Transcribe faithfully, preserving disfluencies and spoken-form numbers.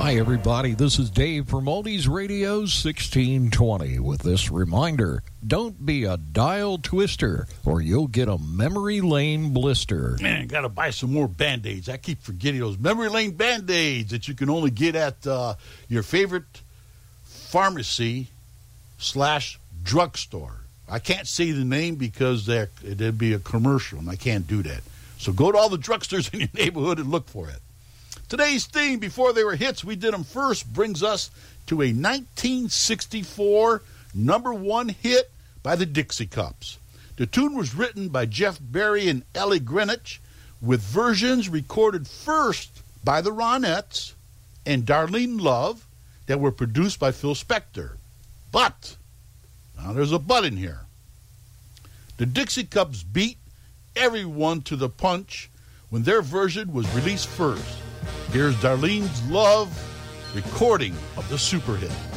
Hi, everybody. This is Dave from Oldies Radio sixteen twenty with this reminder. Don't be a dial twister or you'll get a memory lane blister. Man, got to buy some more Band-Aids. I keep forgetting those memory lane Band-Aids that you can only get at uh, your favorite pharmacy slash drugstore. I can't say the name because it'd be a commercial, and I can't do that. So go to all the drugstores in your neighborhood and look for it. Today's theme, before they were hits, we did them first, brings us to a nineteen sixty-four number one hit by the Dixie Cups. The tune was written by Jeff Berry and Ellie Greenwich, with versions recorded first by the Ronettes and Darlene Love that were produced by Phil Spector. But, now there's a but in here. The Dixie Cups beat everyone to the punch when their version was released first. Here's Darlene's Love recording of the super hit.